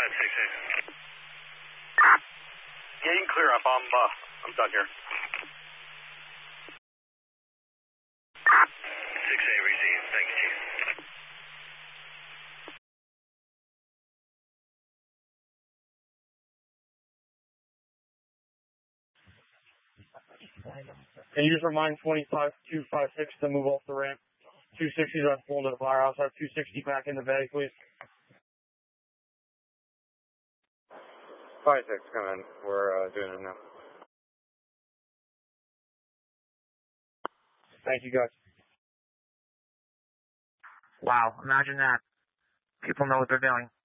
ahead, 6A. Yeah, you can clear up. I'm done here. 6A received. Thank you, Chief. Can you just remind 25256 to move off the ramp? 260s are full to the firehouse. Have 260 back in the bay, please. 56, come in. We're doing it now. Thank you, guys. Wow, imagine that. People know what they're doing.